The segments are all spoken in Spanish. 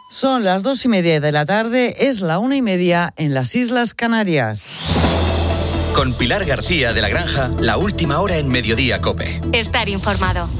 Son las 2:30 de la tarde, es la 1:30 en las Islas Canarias. Con Pilar García de la Granja, la última hora en Mediodía COPE. Estar informado.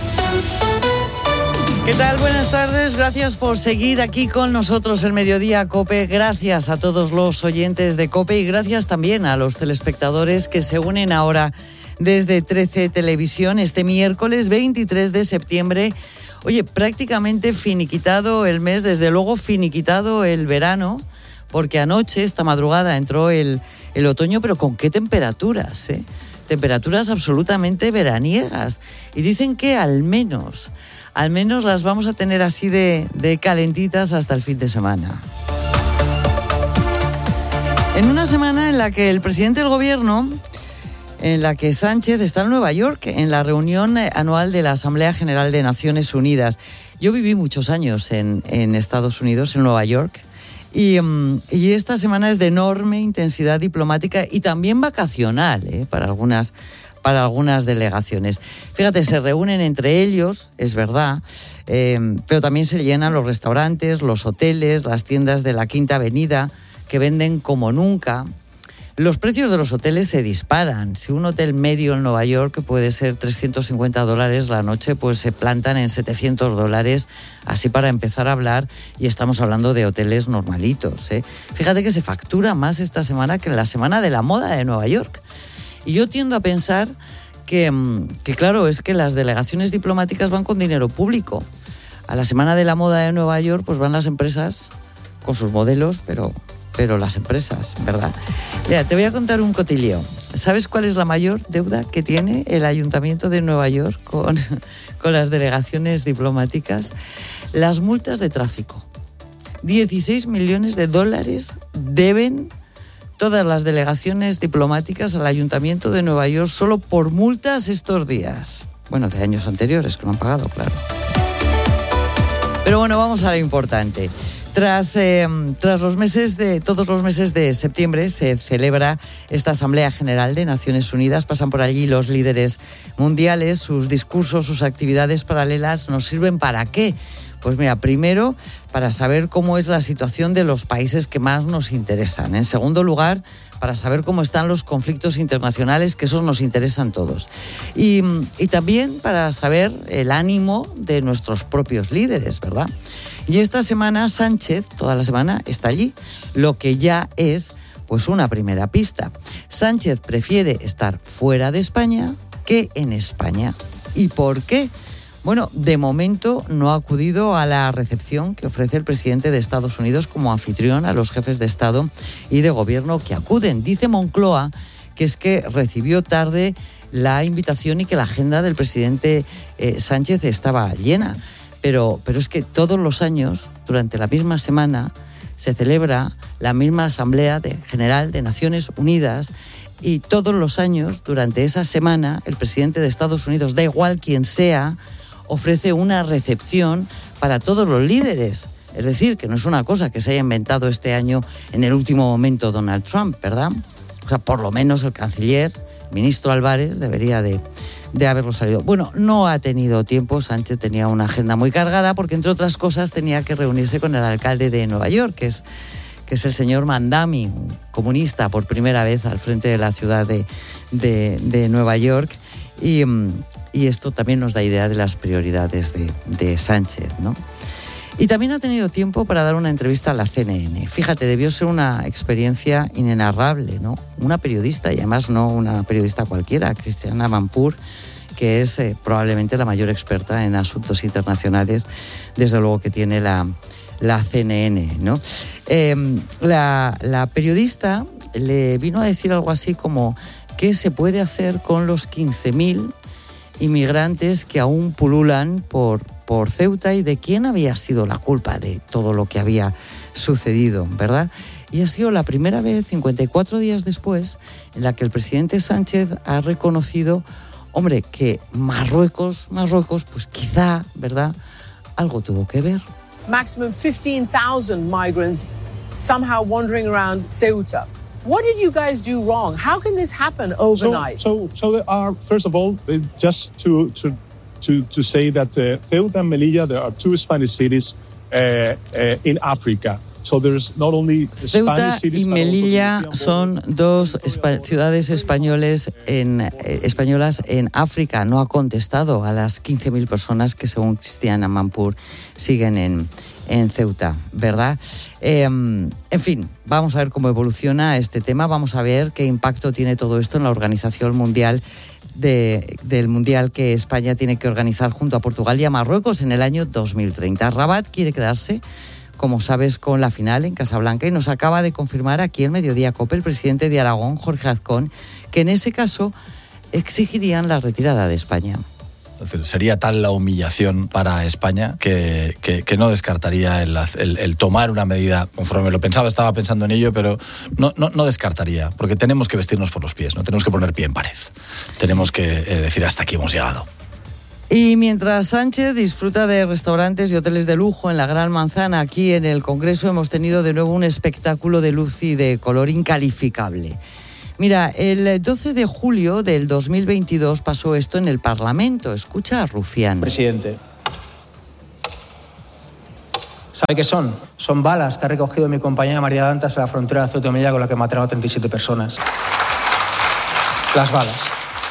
¿Qué tal? Buenas tardes, gracias por seguir aquí con nosotros en Mediodía COPE. Gracias a todos los oyentes de COPE y gracias también a los telespectadores que se unen ahora desde 13 Televisión este miércoles 23 de septiembre. Oye, prácticamente finiquitado el mes, desde luego finiquitado el verano, porque anoche, esta madrugada, entró el otoño, pero ¿con qué temperaturas? Temperaturas absolutamente veraniegas. Y dicen que al menos las vamos a tener así de calentitas hasta el fin de semana. En una semana en la que el presidente del gobierno, en la que Sánchez está en Nueva York, en la reunión anual de la Asamblea General de Naciones Unidas. Yo viví muchos años en Estados Unidos, en Nueva York, y esta semana es de enorme intensidad diplomática y también vacacional, para algunas delegaciones. Fíjate, se reúnen entre ellos, es verdad, pero también se llenan los restaurantes, los hoteles, las tiendas de la Quinta Avenida, que venden como nunca. Los precios de los hoteles se disparan. Si un hotel medio en Nueva York puede ser $350 la noche, pues se plantan en $700, así para empezar a hablar, y estamos hablando de hoteles normalitos. Fíjate que se factura más esta semana que en la Semana de la Moda de Nueva York. Y yo tiendo a pensar que claro, es que las delegaciones diplomáticas van con dinero público. A la Semana de la Moda de Nueva York pues van las empresas con sus modelos, pero las empresas, ¿verdad? Mira, te voy a contar un cotilleo. ¿Sabes cuál es la mayor deuda que tiene el Ayuntamiento de Nueva York con las delegaciones diplomáticas? Las multas de tráfico. $16 millones deben todas las delegaciones diplomáticas al Ayuntamiento de Nueva York solo por multas estos días. Bueno, de años anteriores que no han pagado, claro. Pero bueno, vamos a lo importante. Tras todos los meses de septiembre se celebra esta Asamblea General de Naciones Unidas. Pasan por allí los líderes mundiales, sus discursos, sus actividades paralelas. ¿Nos sirven para qué? Pues mira, primero, para saber cómo es la situación de los países que más nos interesan. En segundo lugar, para saber cómo están los conflictos internacionales, que esos nos interesan todos. Y también para saber el ánimo de nuestros propios líderes, ¿verdad? Y esta semana Sánchez, toda la semana, está allí, lo que ya es pues una primera pista. Sánchez prefiere estar fuera de España que en España. ¿Y por qué? Bueno, de momento no ha acudido a la recepción que ofrece el presidente de Estados Unidos como anfitrión a los jefes de Estado y de Gobierno que acuden. Dice Moncloa que es que recibió tarde la invitación y que la agenda del presidente Sánchez estaba llena. Pero es que todos los años, durante la misma semana, se celebra la misma Asamblea General de Naciones Unidas y todos los años, durante esa semana, el presidente de Estados Unidos, da igual quién sea, ofrece una recepción para todos los líderes. Es decir, que no es una cosa que se haya inventado este año en el último momento Donald Trump, ¿verdad? O sea, por lo menos el canciller, ministro Álvarez, debería de haberlo salido. Bueno, no ha tenido tiempo. Sánchez tenía una agenda muy cargada porque, entre otras cosas, tenía que reunirse con el alcalde de Nueva York, que es el señor Mandami, un comunista por primera vez al frente de la ciudad de Nueva York. Y esto también nos da idea de las prioridades de Sánchez, ¿no? Y también ha tenido tiempo para dar una entrevista a la CNN. Fíjate, debió ser una experiencia inenarrable, ¿no? Una periodista, y además no una periodista cualquiera, Christiane Amanpour, que es probablemente la mayor experta en asuntos internacionales, desde luego que tiene la CNN, ¿no? La periodista le vino a decir algo así como qué se puede hacer con los 15.000 inmigrantes que aún pululan por Ceuta y de quién había sido la culpa de todo lo que había sucedido, ¿verdad? Y ha sido la primera vez, 54 días después, en la que el presidente Sánchez ha reconocido, hombre, que Marruecos, pues quizá, ¿verdad?, algo tuvo que ver. Maximum 15,000 migrants somehow wandering around Ceuta. What did you guys do wrong? How can this happen overnight? So there are, first of all, just to say that Ceuta and Melilla, there are two Spanish cities in Africa. So there's not only the Ceuta Spanish cities, y but also the Melilla European son border. dos ciudades españolas en África. No ha contestado a las 15.000 personas que, según Cristian Amanpour, siguen en Ceuta, ¿verdad? En fin, vamos a ver cómo evoluciona este tema. Vamos a ver qué impacto tiene todo esto en la Organización Mundial del Mundial que España tiene que organizar junto a Portugal y a Marruecos en el año 2030. Rabat quiere quedarse, como sabes, con la final en Casablanca, y nos acaba de confirmar aquí en Mediodía COPE el presidente de Aragón, Jorge Azcón, que en ese caso exigirían la retirada de España. Es decir, sería tal la humillación para España que no descartaría el tomar una medida. Conforme lo pensaba, estaba pensando en ello, pero no descartaría, porque tenemos que vestirnos por los pies, no tenemos que poner pie en pared. Tenemos que decir hasta aquí hemos llegado. Y mientras Sánchez disfruta de restaurantes y hoteles de lujo en la Gran Manzana, aquí en el Congreso hemos tenido de nuevo un espectáculo de luz y de color incalificable. Mira, el 12 de julio del 2022 pasó esto en el Parlamento. Escucha a Rufián. Presidente, ¿sabe qué son? Son balas que ha recogido mi compañera María Dantas en la frontera de Ceuta y Melilla, con la que mataron a 37 personas. Las balas.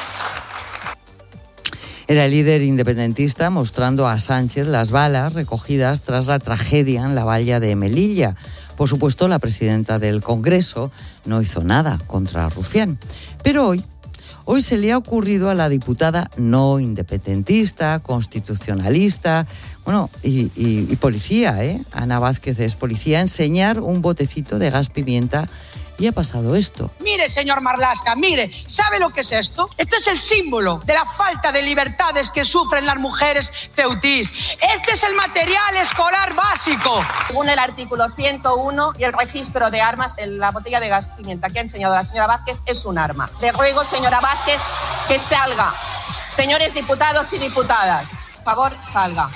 Era el líder independentista mostrando a Sánchez las balas recogidas tras la tragedia en la valla de Melilla. Por supuesto, la presidenta del Congreso no hizo nada contra Rufián. Pero hoy se le ha ocurrido a la diputada no independentista, constitucionalista, y policía, Ana Vázquez es policía, enseñar un botecito de gas pimienta. Y ha pasado esto. Mire, señor Marlaska, mire, ¿sabe lo que es esto? Esto es el símbolo de la falta de libertades que sufren las mujeres ceutís. Este es el material escolar básico. Según el artículo 101 y el registro de armas, la botella de gas pimienta que ha enseñado la señora Vázquez es un arma. Le ruego, señora Vázquez, que salga. Señores diputados y diputadas, por favor, salga.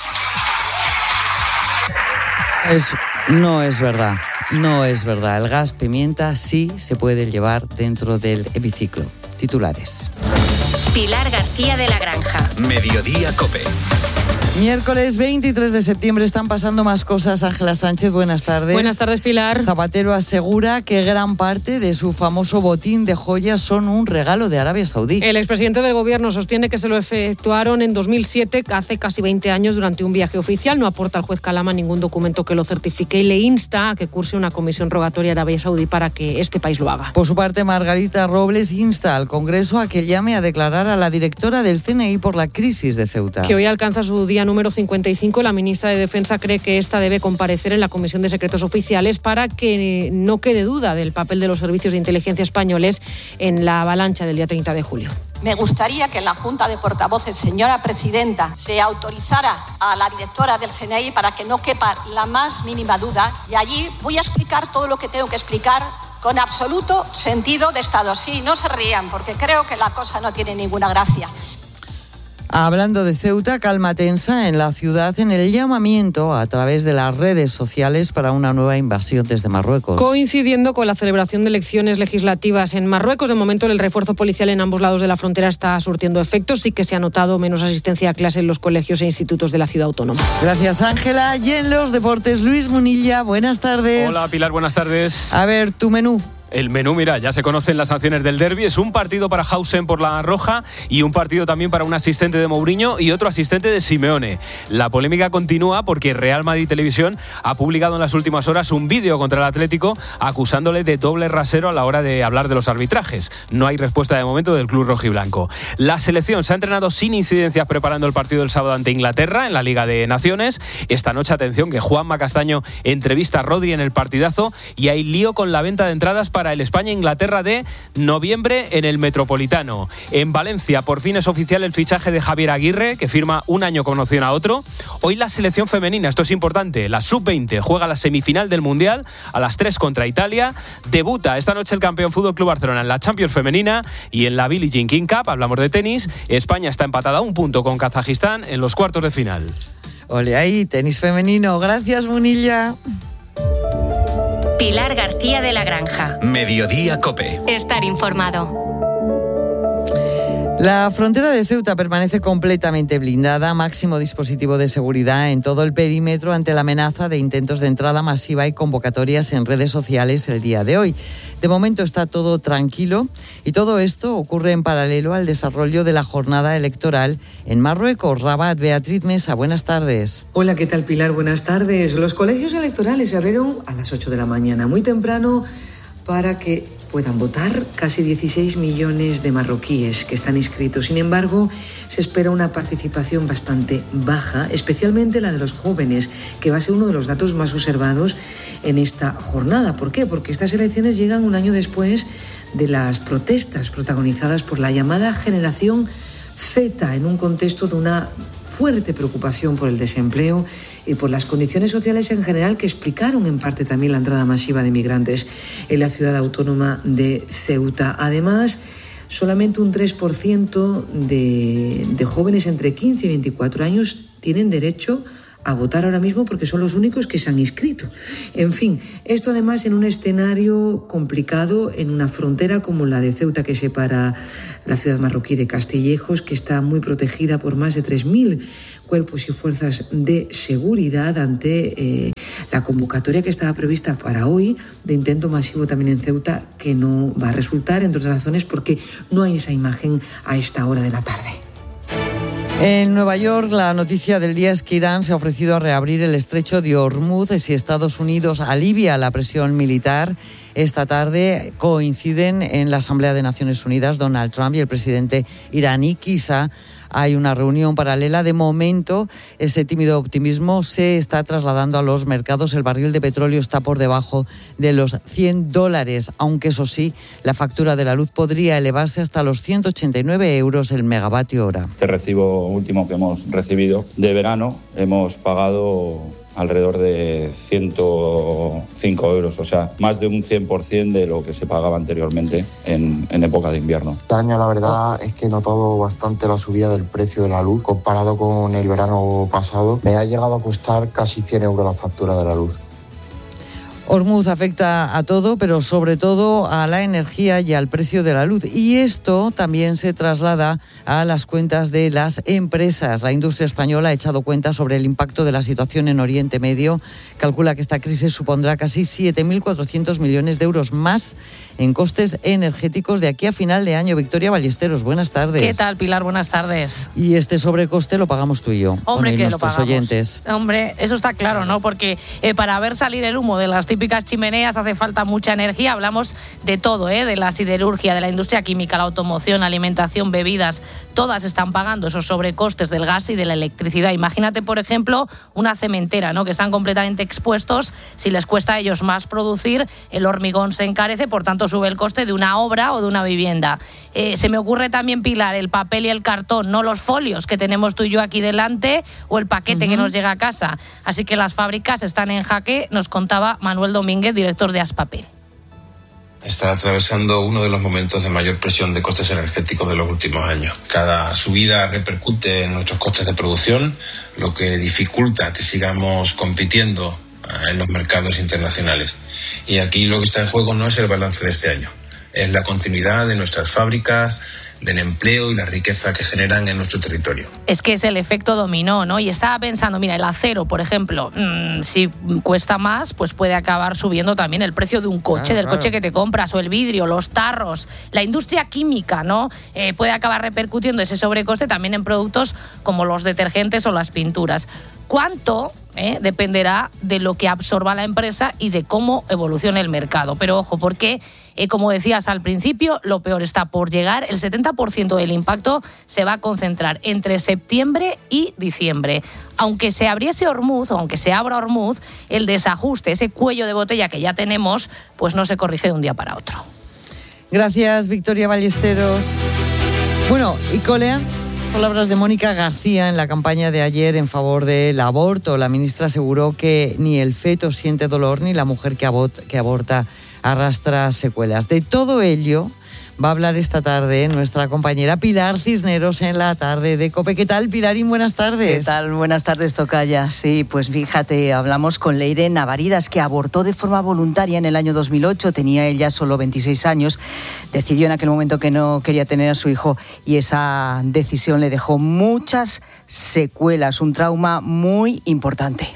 No es verdad. No es verdad. El gas pimienta sí se puede llevar dentro del hemiciclo. Titulares. Pilar García de la Granja. Mediodía COPE. Miércoles 23 de septiembre están pasando más cosas. Ángela Sánchez, buenas tardes. Buenas tardes, Pilar. Zapatero asegura que gran parte de su famoso botín de joyas son un regalo de Arabia Saudí. El expresidente del gobierno sostiene que se lo efectuaron en 2007, hace casi 20 años, durante un viaje oficial. No aporta al juez Calama ningún documento que lo certifique y le insta a que curse una comisión rogatoria a Arabia Saudí para que este país lo haga. Por su parte, Margarita Robles insta al Congreso a que llame a declarar a la directora del CNI por la crisis de Ceuta. Que hoy alcanza su día número 55, la ministra de Defensa cree que esta debe comparecer en la Comisión de Secretos Oficiales para que no quede duda del papel de los servicios de inteligencia españoles en la avalancha del día 30 de julio. Me gustaría que en la Junta de Portavoces, señora presidenta, se autorizara a la directora del CNI para que no quepa la más mínima duda, y allí voy a explicar todo lo que tengo que explicar con absoluto sentido de Estado. Sí, no se rían, porque creo que la cosa no tiene ninguna gracia. Hablando de Ceuta, calma tensa en la ciudad en el llamamiento a través de las redes sociales para una nueva invasión desde Marruecos. Coincidiendo con la celebración de elecciones legislativas en Marruecos, de momento el refuerzo policial en ambos lados de la frontera está surtiendo efectos. Sí que se ha notado menos asistencia a clase en los colegios e institutos de la ciudad autónoma. Gracias, Ángela. Y en los deportes, Luis Munilla, buenas tardes. Hola, Pilar, buenas tardes. A ver, tu menú. El menú, mira, ya se conocen las sanciones del derbi. Es un partido para Hausen por la roja y un partido también para un asistente de Mourinho y otro asistente de Simeone. La polémica continúa porque Real Madrid Televisión ha publicado en las últimas horas un vídeo contra el Atlético acusándole de doble rasero a la hora de hablar de los arbitrajes. No hay respuesta de momento del club rojiblanco. La selección se ha entrenado sin incidencias preparando el partido del sábado ante Inglaterra en la Liga de Naciones. Esta noche, atención, que Juanma Castaño entrevista a Rodri en el partidazo y hay lío con la venta de entradas para el España-Inglaterra de noviembre en el Metropolitano. En Valencia, por fin es oficial el fichaje de Javier Aguirre, que firma un año con opción a otro. Hoy la selección femenina, esto es importante, la sub-20 juega la semifinal del Mundial a las 3 contra Italia. Debuta esta noche el campeón Fútbol Club Barcelona en la Champions femenina y en la Billie Jean King Cup, hablamos de tenis. España está empatada a un punto con Kazajistán en los cuartos de final. Ole ahí, tenis femenino. Gracias, Munilla. Pilar García de la Granja. Mediodía COPE. Estar informado. La frontera de Ceuta permanece completamente blindada, máximo dispositivo de seguridad en todo el perímetro ante la amenaza de intentos de entrada masiva y convocatorias en redes sociales el día de hoy. De momento está todo tranquilo y todo esto ocurre en paralelo al desarrollo de la jornada electoral en Marruecos. Rabat, Beatriz Mesa, buenas tardes. Hola, ¿qué tal, Pilar? Buenas tardes. Los colegios electorales se abrieron a las 8 de la mañana, muy temprano, para que puedan votar casi 16 millones de marroquíes que están inscritos. Sin embargo, se espera una participación bastante baja, especialmente la de los jóvenes, que va a ser uno de los datos más observados en esta jornada. ¿Por qué? Porque estas elecciones llegan un año después de las protestas protagonizadas por la llamada generación Z, en un contexto de una fuerte preocupación por el desempleo y por las condiciones sociales en general, que explicaron en parte también la entrada masiva de migrantes en la ciudad autónoma de Ceuta. Además, solamente un 3% de jóvenes entre 15 y 24 años tienen derecho a votar ahora mismo, porque son los únicos que se han inscrito. En fin, esto además en un escenario complicado, en una frontera como la de Ceuta, que separa la ciudad marroquí de Castillejos, que está muy protegida por más de 3.000 cuerpos y fuerzas de seguridad ante la convocatoria que estaba prevista para hoy de intento masivo también en Ceuta, que no va a resultar, entre otras razones, porque no hay esa imagen a esta hora de la tarde. En Nueva York, la noticia del día es que Irán se ha ofrecido a reabrir el estrecho de Hormuz si Estados Unidos alivia la presión militar. Esta tarde coinciden en la Asamblea de Naciones Unidas Donald Trump y el presidente iraní. Quizá hay una reunión paralela. De momento, ese tímido optimismo se está trasladando a los mercados. El barril de petróleo está por debajo de los $100, aunque eso sí, la factura de la luz podría elevarse hasta los 189 euros el megavatio hora. Este recibo último que hemos recibido de verano, hemos pagado alrededor de 105 euros, o sea, más de un 100% de lo que se pagaba anteriormente en época de invierno. Este año la verdad es que he notado bastante la subida del precio de la luz comparado con el verano pasado. Me ha llegado a costar casi 100 euros la factura de la luz. Hormuz afecta a todo, pero sobre todo a la energía y al precio de la luz. Y esto también se traslada a las cuentas de las empresas. La industria española ha echado cuenta sobre el impacto de la situación en Oriente Medio. Calcula que esta crisis supondrá casi 7.400 millones de euros más en costes energéticos de aquí a final de año. Victoria Ballesteros, buenas tardes. ¿Qué tal, Pilar? Buenas tardes. Y este sobrecoste lo pagamos tú y yo. Hombre, que lo pagamos. Oyentes. Hombre, eso está claro, ¿no? Porque para ver salir el humo de las típicas chimeneas hace falta mucha energía. Hablamos de todo, de la siderurgia, de la industria química, la automoción, alimentación, bebidas. Todas están pagando esos sobrecostes del gas y de la electricidad. Imagínate, por ejemplo, una cementera, ¿no? Que están completamente expuestos. Si les cuesta a ellos más producir, el hormigón se encarece, por tanto sube el coste de una obra o de una vivienda. Se me ocurre también, Pilar, el papel y el cartón, no los folios que tenemos tú y yo aquí delante, o el paquete que nos llega a casa. Así que las fábricas están en jaque, nos contaba Manuel Domínguez, director de Aspapel. Está atravesando uno de los momentos de mayor presión de costes energéticos de los últimos años. Cada subida repercute en nuestros costes de producción, lo que dificulta que sigamos compitiendo en los mercados internacionales. Y aquí lo que está en juego no es el balance de este año, es la continuidad de nuestras fábricas, del empleo y la riqueza que generan en nuestro territorio. Es que es el efecto dominó, ¿no? Y estaba pensando, mira, el acero, por ejemplo, si cuesta más, pues puede acabar subiendo también el precio de un coche, coche que te compras, o el vidrio, los tarros, la industria química, ¿no? Puede acabar repercutiendo ese sobrecoste también en productos como los detergentes o las pinturas. ¿Cuánto? Dependerá de lo que absorba la empresa y de cómo evolucione el mercado. Pero ojo, porque, como decías al principio, lo peor está por llegar. El 70% del impacto se va a concentrar entre septiembre y diciembre. Aunque se abriese Hormuz, o aunque se abra Hormuz, el desajuste, ese cuello de botella que ya tenemos, pues no se corrige de un día para otro. Gracias, Victoria Ballesteros. Bueno, y Colea, palabras de Mónica García en la campaña de ayer en favor del aborto. La ministra aseguró que ni el feto siente dolor ni la mujer que aborta arrastra secuelas. De todo ello va a hablar esta tarde nuestra compañera Pilar Cisneros en la tarde de COPE. ¿Qué tal, Pilarín? Buenas tardes. ¿Qué tal? Buenas tardes, tocaya. Sí, pues fíjate, hablamos con Leire Navaridas, que abortó de forma voluntaria en el año 2008. Tenía ella solo 26 años. Decidió en aquel momento que no quería tener a su hijo y esa decisión le dejó muchas secuelas, un trauma muy importante.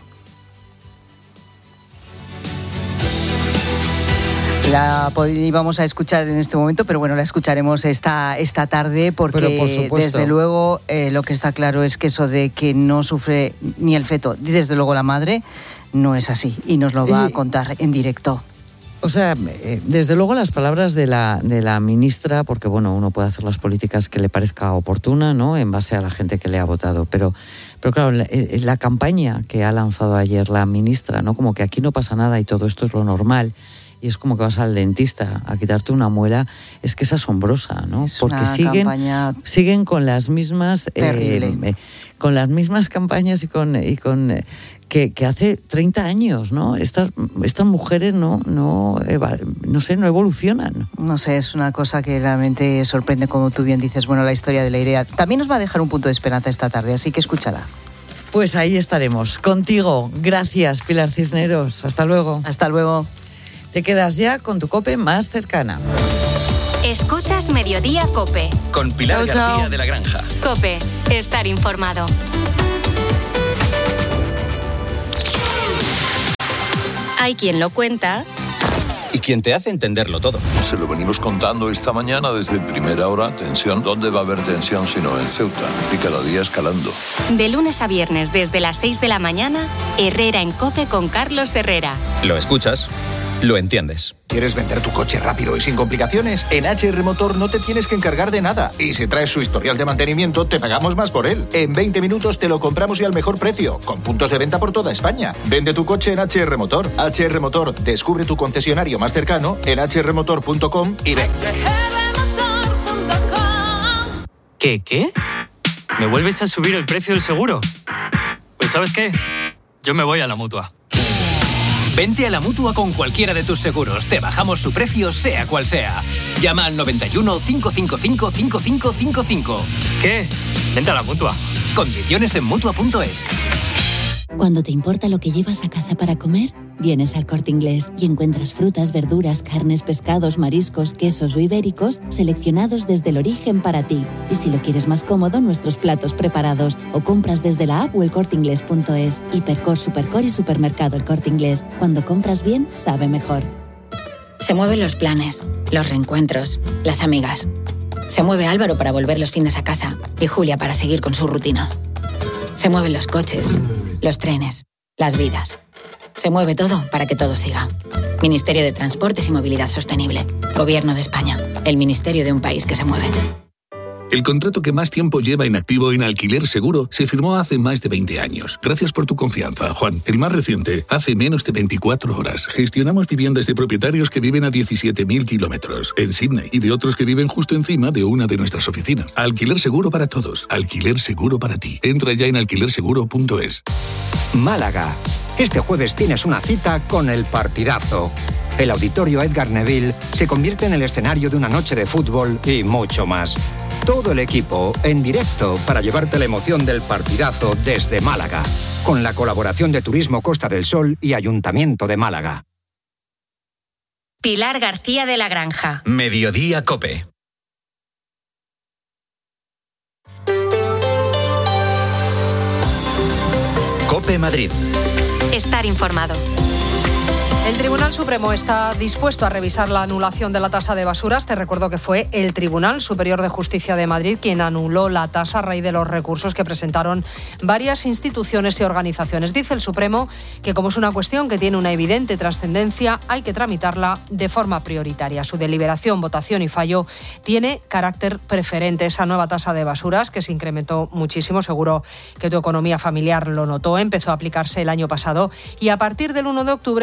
La íbamos a escuchar en este momento, pero bueno, la escucharemos esta tarde porque desde luego lo que está claro es que eso de que no sufre ni el feto, ni desde luego la madre, no es así y nos lo va a contar en directo. O sea, desde luego las palabras de la ministra, porque bueno, uno puede hacer las políticas que le parezca oportuna, ¿no?, en base a la gente que le ha votado, pero claro, la campaña que ha lanzado ayer la ministra, ¿no?, como que aquí no pasa nada y todo esto es lo normal, y es como que vas al dentista a quitarte una muela, es que es asombrosa, ¿no? Es porque una siguen con las mismas con las mismas campañas y con que hace 30 años, ¿no? Estas mujeres no evolucionan. No sé, es una cosa que realmente sorprende, como tú bien dices. Bueno, la historia de la idea también nos va a dejar un punto de esperanza esta tarde, así que escúchala. Pues ahí estaremos, contigo. Gracias, Pilar Cisneros. Hasta luego. Hasta luego. Te quedas ya con tu COPE más cercana. Escuchas Mediodía COPE. Con Pilar García de la Granja. COPE, estar informado. Hay quien lo cuenta. Y quien te hace entenderlo todo. Se lo venimos contando esta mañana desde primera hora. Tensión. ¿Dónde va a haber tensión sino en Ceuta? Y cada día escalando. De lunes a viernes desde las 6 de la mañana, Herrera en COPE con Carlos Herrera. Lo escuchas, lo entiendes. ¿Quieres vender tu coche rápido y sin complicaciones? En HR Motor no te tienes que encargar de nada. Y si traes su historial de mantenimiento, te pagamos más por él. En 20 minutos te lo compramos y al mejor precio, con puntos de venta por toda España. Vende tu coche en HR Motor. HR Motor, descubre tu concesionario más cercano en hrmotor.com y ven. ¿Qué? ¿Me vuelves a subir el precio del seguro? Pues ¿sabes qué? Yo me voy a la Mutua. Vente a la Mutua con cualquiera de tus seguros. Te bajamos su precio, sea cual sea. Llama al 91 555 5555. ¿Qué? Vente a la Mutua. Condiciones en Mutua.es. Cuando te importa lo que llevas a casa para comer, vienes al Corte Inglés y encuentras frutas, verduras, carnes, pescados, mariscos, quesos o ibéricos seleccionados desde el origen para ti. Y si lo quieres más cómodo, nuestros platos preparados o compras desde la app o elcorteinglés.es. Hipercor, Supercor y Supermercado El Corte Inglés. Cuando compras bien, sabe mejor. Se mueven los planes, los reencuentros, las amigas. Se mueve Álvaro para volver los fines a casa y Julia para seguir con su rutina. Se mueven los coches, los trenes, las vidas. Se mueve todo para que todo siga. Ministerio de Transportes y Movilidad Sostenible. Gobierno de España. El ministerio de un país que se mueve. El contrato que más tiempo lleva inactivo en Alquiler Seguro se firmó hace más de 20 años. Gracias por tu confianza, Juan. El más reciente, hace menos de 24 horas. Gestionamos viviendas de propietarios que viven a 17.000 kilómetros en Sydney y de otros que viven justo encima de una de nuestras oficinas. Alquiler Seguro para todos. Alquiler Seguro para ti. Entra ya en alquilerseguro.es. Málaga. Este jueves tienes una cita con el partidazo. El Auditorio Edgar Neville se convierte en el escenario de una noche de fútbol y mucho más. Todo el equipo en directo para llevarte la emoción del partidazo desde Málaga, con la colaboración de Turismo Costa del Sol y Ayuntamiento de Málaga. Pilar García de la Granja. Mediodía COPE. COPE Madrid. Estar informado. El Tribunal Supremo está dispuesto a revisar la anulación de la tasa de basuras. Te recuerdo que fue el Tribunal Superior de Justicia de Madrid quien anuló la tasa a raíz de los recursos que presentaron varias instituciones y organizaciones. Dice el Supremo que como es una cuestión que tiene una evidente trascendencia, hay que tramitarla de forma prioritaria. Su deliberación, votación y fallo tiene carácter preferente. Esa nueva tasa de basuras, que se incrementó muchísimo, seguro que tu economía familiar lo notó, empezó a aplicarse el año pasado y a partir del 1 de octubre, prepárate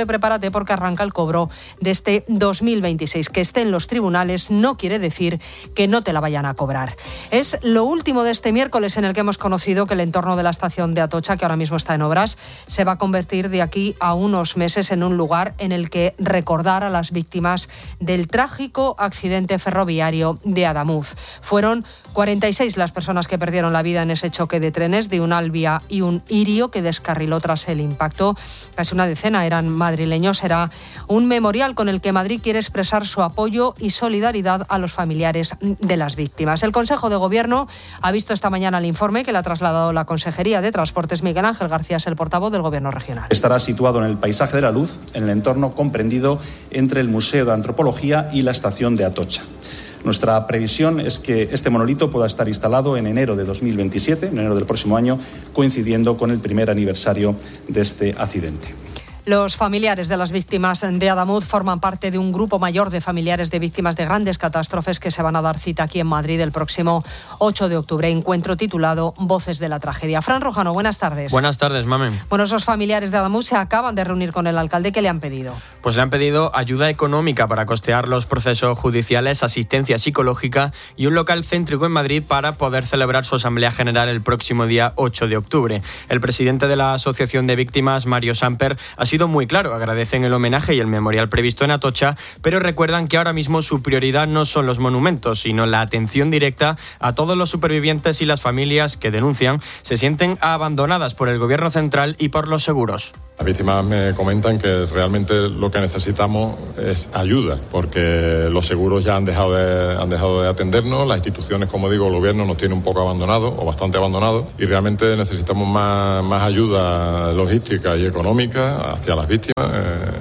importante porque arranca el cobro de este 2026. Que esté en los tribunales no quiere decir que no te la vayan a cobrar. Es lo último de este miércoles en el que hemos conocido que el entorno de la estación de Atocha, que ahora mismo está en obras, se va a convertir de aquí a unos meses en un lugar en el que recordar a las víctimas del trágico accidente ferroviario de Adamuz. Fueron 46 las personas que perdieron la vida en ese choque de trenes de un Albia y un Irio que descarriló tras el impacto. Casi una decena eran madrileños. Será un memorial con el que Madrid quiere expresar su apoyo y solidaridad a los familiares de las víctimas. El Consejo de Gobierno ha visto esta mañana el informe que le ha trasladado la Consejería de Transportes. Miguel Ángel García es el portavoz del Gobierno regional. Estará situado en el paisaje de la Luz, en el entorno comprendido entre el Museo de Antropología y la estación de Atocha. Nuestra previsión es que este monolito pueda estar instalado en enero de 2027, en enero del próximo año, coincidiendo con el primer aniversario de este accidente. Los familiares de las víctimas de Adamuz forman parte de un grupo mayor de familiares de víctimas de grandes catástrofes que se van a dar cita aquí en Madrid el próximo 8 de octubre. Encuentro titulado Voces de la Tragedia. Fran Rojano, buenas tardes. Buenas tardes, Mamen. Bueno, esos familiares de Adamuz se acaban de reunir con el alcalde. ¿Qué le han pedido? Pues le han pedido ayuda económica para costear los procesos judiciales, asistencia psicológica y un local céntrico en Madrid para poder celebrar su asamblea general el próximo día 8 de octubre. El presidente de la Asociación de Víctimas, Mario Samper, ha sido muy claro. Agradecen el homenaje y el memorial previsto en Atocha, pero recuerdan que ahora mismo su prioridad no son los monumentos, sino la atención directa a todos los supervivientes y las familias que denuncian se sienten abandonadas por el gobierno central y por los seguros. Las víctimas me comentan que realmente lo que necesitamos es ayuda, porque los seguros ya han dejado de atendernos, las instituciones, como digo, el gobierno nos tiene un poco abandonados o bastante abandonados y realmente necesitamos más ayuda logística y económica hacia las víctimas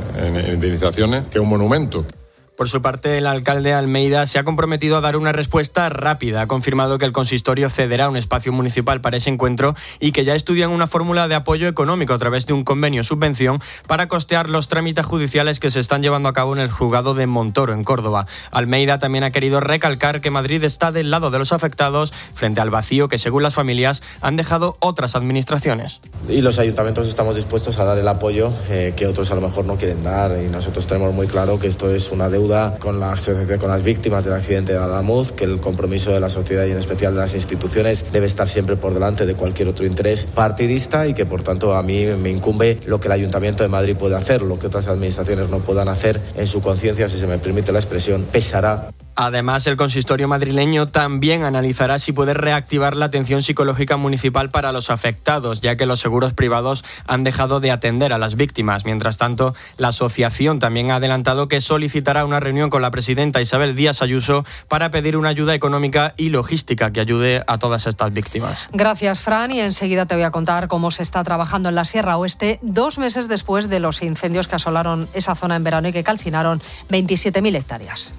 en indemnizaciones que un monumento. Por su parte, el alcalde Almeida se ha comprometido a dar una respuesta rápida. Ha confirmado que el consistorio cederá un espacio municipal para ese encuentro y que ya estudian una fórmula de apoyo económico a través de un convenio-subvención para costear los trámites judiciales que se están llevando a cabo en el juzgado de Montoro, en Córdoba. Almeida también ha querido recalcar que Madrid está del lado de los afectados frente al vacío que, según las familias, han dejado otras administraciones. Y los ayuntamientos estamos dispuestos a dar el apoyo que otros a lo mejor no quieren dar, y nosotros tenemos muy claro que esto es una deuda con las víctimas del accidente de Adamuz, que el compromiso de la sociedad y en especial de las instituciones debe estar siempre por delante de cualquier otro interés partidista y que por tanto a mí me incumbe lo que el Ayuntamiento de Madrid puede hacer, lo que otras administraciones no puedan hacer en su conciencia, si se me permite la expresión, pesará. Además, el consistorio madrileño también analizará si puede reactivar la atención psicológica municipal para los afectados, ya que los seguros privados han dejado de atender a las víctimas. Mientras tanto, la asociación también ha adelantado que solicitará una reunión con la presidenta Isabel Díaz Ayuso para pedir una ayuda económica y logística que ayude a todas estas víctimas. Gracias, Fran, y enseguida te voy a contar cómo se está trabajando en la Sierra Oeste 2 meses después de los incendios que asolaron esa zona en verano y que calcinaron 27.000 hectáreas.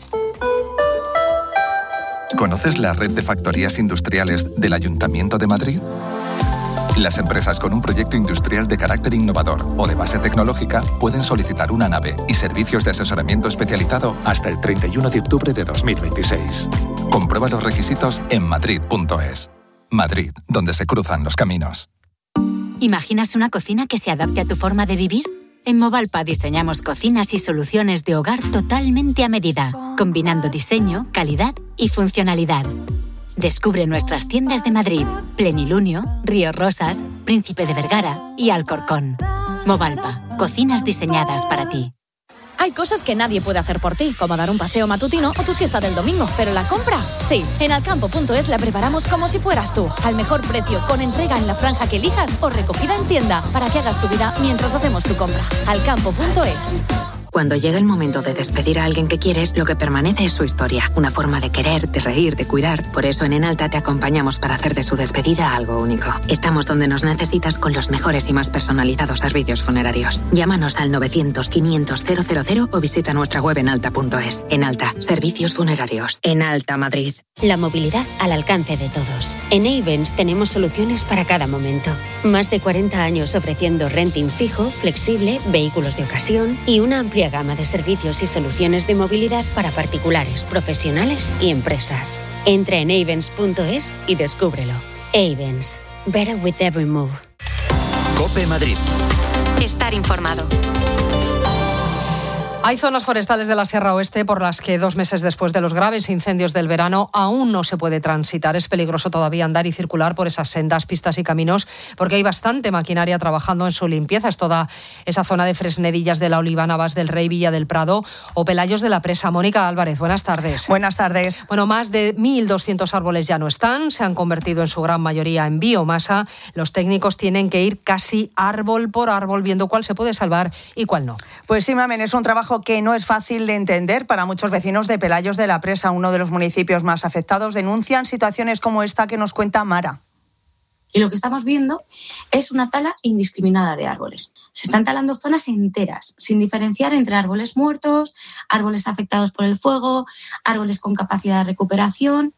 ¿Conoces la red de factorías industriales del Ayuntamiento de Madrid? Las empresas con un proyecto industrial de carácter innovador o de base tecnológica pueden solicitar una nave y servicios de asesoramiento especializado hasta el 31 de octubre de 2026. Comprueba los requisitos en madrid.es. Madrid, donde se cruzan los caminos. ¿Imaginas una cocina que se adapte a tu forma de vivir? En Movalpa diseñamos cocinas y soluciones de hogar totalmente a medida, combinando diseño, calidad y funcionalidad. Descubre nuestras tiendas de Madrid, Plenilunio, Río Rosas, Príncipe de Vergara y Alcorcón. Movalpa, cocinas diseñadas para ti. Hay cosas que nadie puede hacer por ti, como dar un paseo matutino o tu siesta del domingo, pero la compra, sí. En alcampo.es la preparamos como si fueras tú, al mejor precio, con entrega en la franja que elijas o recogida en tienda, para que hagas tu vida mientras hacemos tu compra. Alcampo.es. Cuando llega el momento de despedir a alguien que quieres, lo que permanece es su historia, una forma de querer, de reír, de cuidar. Por eso en Enalta te acompañamos para hacer de su despedida algo único. Estamos donde nos necesitas con los mejores y más personalizados servicios funerarios. Llámanos al 900-500-000 o visita nuestra web enalta.es. Enalta, servicios funerarios. Enalta Madrid. La movilidad al alcance de todos. En Ayvens tenemos soluciones para cada momento. Más de 40 años ofreciendo renting fijo, flexible, vehículos de ocasión y una amplia gama de servicios y soluciones de movilidad para particulares, profesionales y empresas. Entra en Ayvens.es y descúbrelo. Ayvens. Better with every move. COPE Madrid. Estar informado. Hay zonas forestales de la Sierra Oeste por las que 2 meses después de los graves incendios del verano aún no se puede transitar. Es peligroso todavía andar y circular por esas sendas, pistas y caminos porque hay bastante maquinaria trabajando en su limpieza. Es toda esa zona de Fresnedillas de la Oliva, Navas del Rey, Villa del Prado o Pelayos de la Presa. Mónica Álvarez, buenas tardes. Buenas tardes. Bueno, más de 1.200 árboles ya no están, se han convertido en su gran mayoría en biomasa. Los técnicos tienen que ir casi árbol por árbol viendo cuál se puede salvar y cuál no. Pues sí, Mamen, es un trabajo que no es fácil de entender para muchos vecinos de Pelayos de la Presa, uno de los municipios más afectados. Denuncian situaciones como esta que nos cuenta Mara. Y lo que estamos viendo es una tala indiscriminada de árboles. Se están talando zonas enteras, sin diferenciar entre árboles muertos, árboles afectados por el fuego, árboles con capacidad de recuperación.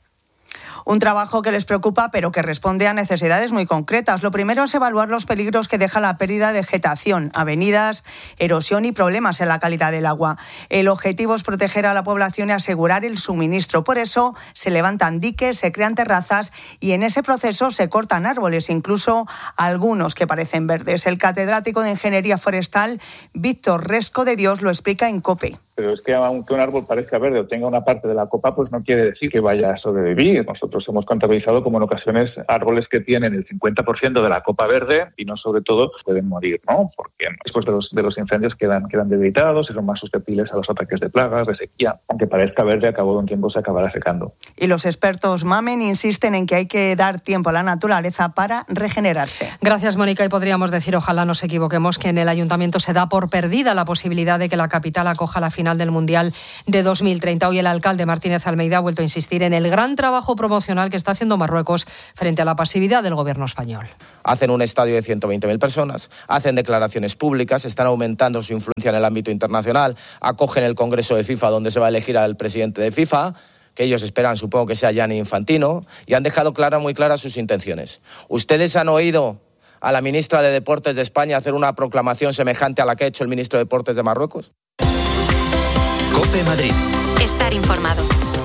Un trabajo que les preocupa, pero que responde a necesidades muy concretas. Lo primero es evaluar los peligros que deja la pérdida de vegetación, avenidas, erosión y problemas en la calidad del agua. El objetivo es proteger a la población y asegurar el suministro. Por eso se levantan diques, se crean terrazas y en ese proceso se cortan árboles, incluso algunos que parecen verdes. El catedrático de Ingeniería Forestal, Víctor Resco de Dios, lo explica en COPE. Pero es que aunque un árbol parezca verde o tenga una parte de la copa, pues no quiere decir que vaya a sobrevivir. Nosotros hemos contabilizado como en ocasiones árboles que tienen el 50% de la copa verde y no sobre todo pueden morir, ¿no? Porque después de los incendios quedan debilitados y son más susceptibles a los ataques de plagas, de sequía. Aunque parezca verde, a cabo de un tiempo se acabará secando. Y los expertos Mamen insisten en que hay que dar tiempo a la naturaleza para regenerarse. Gracias, Mónica. Y podríamos decir, ojalá nos equivoquemos, que en el Ayuntamiento se da por perdida la posibilidad de que la capital acoja la final del Mundial de 2030. Hoy el alcalde Martínez Almeida ha vuelto a insistir en el gran trabajo promocional que está haciendo Marruecos frente a la pasividad del gobierno español. Hacen un estadio de 120.000 personas, hacen declaraciones públicas, están aumentando su influencia en el ámbito internacional, acogen el Congreso de FIFA donde se va a elegir al presidente de FIFA, que ellos esperan, supongo que sea Gianni Infantino, y han dejado muy claras sus intenciones. ¿Ustedes han oído a la ministra de Deportes de España hacer una proclamación semejante a la que ha hecho el ministro de Deportes de Marruecos? COPE Madrid. Estar informado.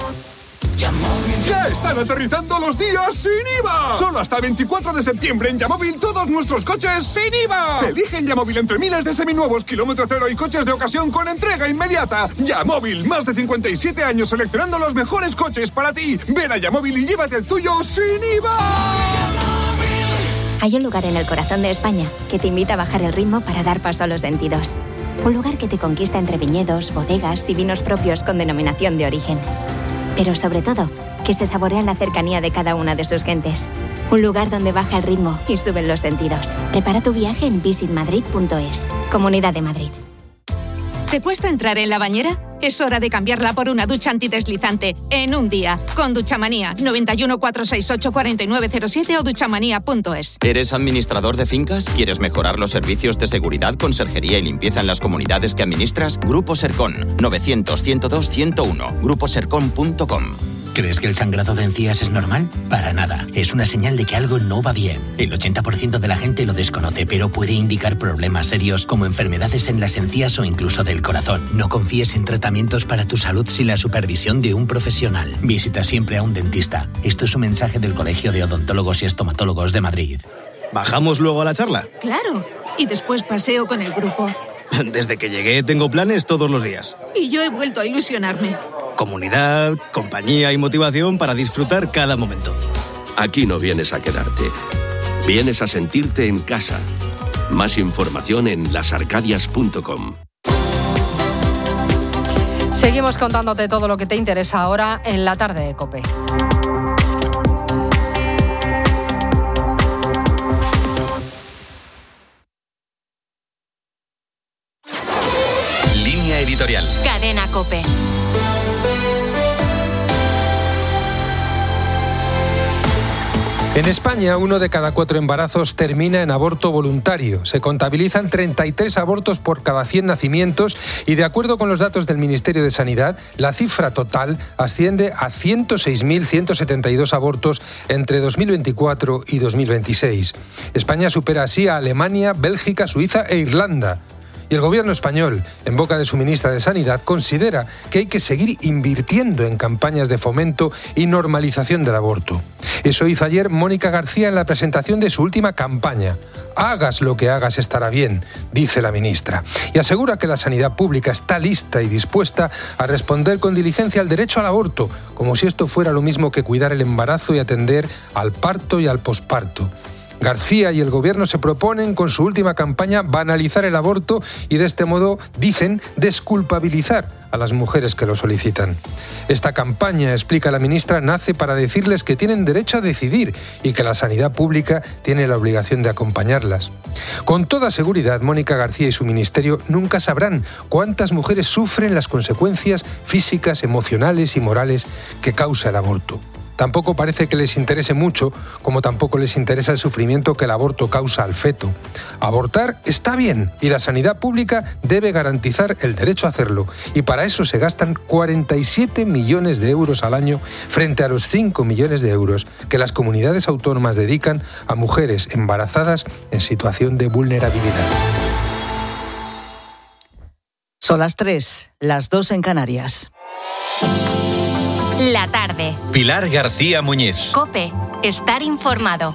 ¡Ya están aterrizando los días sin IVA! Solo hasta el 24 de septiembre en Yamóvil todos nuestros coches sin IVA. Elige en Yamóvil entre miles de seminuevos, kilómetro cero y coches de ocasión con entrega inmediata. Yamóvil, más de 57 años seleccionando los mejores coches para ti. Ven a Yamóvil y llévate el tuyo sin IVA. Hay un lugar en el corazón de España que te invita a bajar el ritmo para dar paso a los sentidos. Un lugar que te conquista entre viñedos, bodegas y vinos propios con denominación de origen. Pero sobre todo, que se saborea la cercanía de cada una de sus gentes. Un lugar donde baja el ritmo y suben los sentidos. Prepara tu viaje en visitmadrid.es. Comunidad de Madrid. ¿Te cuesta entrar en la bañera? Es hora de cambiarla por una ducha antideslizante en un día. Con Duchamanía, 91 468 4907 o duchamanía.es. ¿Eres administrador de fincas? ¿Quieres mejorar los servicios de seguridad, conserjería y limpieza en las comunidades que administras? Grupo Sercon, 900-102-101, gruposercon.com. ¿Crees que el sangrado de encías es normal? Para nada. Es una señal de que algo no va bien. El 80% de la gente lo desconoce, pero puede indicar problemas serios como enfermedades en las encías o incluso del corazón. No confíes en tratamientos para tu salud sin la supervisión de un profesional. Visita siempre a un dentista. Esto es un mensaje del Colegio de Odontólogos y Estomatólogos de Madrid. ¿Bajamos luego a la charla? Claro. Y después paseo con el grupo. Desde que llegué tengo planes todos los días. Y yo he vuelto a ilusionarme. Comunidad, compañía y motivación para disfrutar cada momento. Aquí no vienes a quedarte. Vienes a sentirte en casa. Más información en lasarcadias.com. Seguimos contándote todo lo que te interesa ahora en la tarde de COPE. Línea editorial. Cadena COPE. En España, 1 de cada 4 embarazos termina en aborto voluntario. Se contabilizan 33 abortos por cada 100 nacimientos y, de acuerdo con los datos del Ministerio de Sanidad, la cifra total asciende a 106.172 abortos entre 2024 y 2026. España supera así a Alemania, Bélgica, Suiza e Irlanda. Y el gobierno español, en boca de su ministra de Sanidad, considera que hay que seguir invirtiendo en campañas de fomento y normalización del aborto. Eso hizo ayer Mónica García en la presentación de su última campaña. Hagas lo que hagas estará bien, dice la ministra. Y asegura que la sanidad pública está lista y dispuesta a responder con diligencia al derecho al aborto, como si esto fuera lo mismo que cuidar el embarazo y atender al parto y al posparto. García y el gobierno se proponen con su última campaña banalizar el aborto y de este modo, dicen, desculpabilizar a las mujeres que lo solicitan. Esta campaña, explica la ministra, nace para decirles que tienen derecho a decidir y que la sanidad pública tiene la obligación de acompañarlas. Con toda seguridad, Mónica García y su ministerio nunca sabrán cuántas mujeres sufren las consecuencias físicas, emocionales y morales que causa el aborto. Tampoco parece que les interese mucho, como tampoco les interesa el sufrimiento que el aborto causa al feto. Abortar está bien y la sanidad pública debe garantizar el derecho a hacerlo. Y para eso se gastan 47 millones de euros al año frente a los 5 millones de euros que las comunidades autónomas dedican a mujeres embarazadas en situación de vulnerabilidad. Son las 3, las 2 en Canarias. La tarde. Pilar García Muñiz. COPE. Estar informado.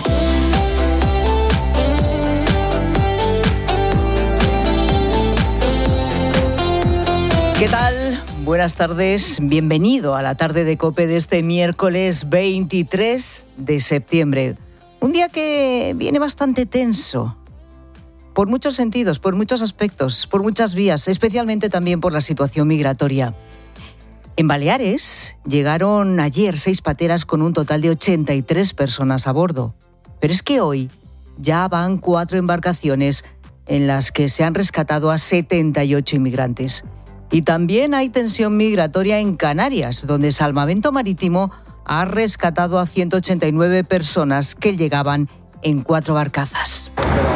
¿Qué tal? Buenas tardes. Bienvenido a la tarde de COPE de este miércoles 23 de septiembre. Un día que viene bastante tenso. Por muchos sentidos, por muchos aspectos, por muchas vías, especialmente también por la situación migratoria. En Baleares llegaron ayer 6 pateras con un total de 83 personas a bordo. Pero es que hoy ya van 4 embarcaciones en las que se han rescatado a 78 inmigrantes. Y también hay tensión migratoria en Canarias, donde Salvamento Marítimo ha rescatado a 189 personas que llegaban en 4 barcazas.